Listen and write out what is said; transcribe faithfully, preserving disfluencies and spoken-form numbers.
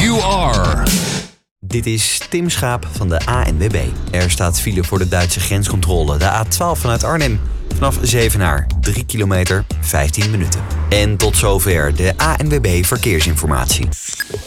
you are. Dit is Tim Schaap van de A N W B. Er staat file voor de Duitse grenscontrole. De A twaalf vanuit Arnhem. Vanaf Zevenaar, drie kilometer, vijftien minuten. En tot zover de A N W B Verkeersinformatie.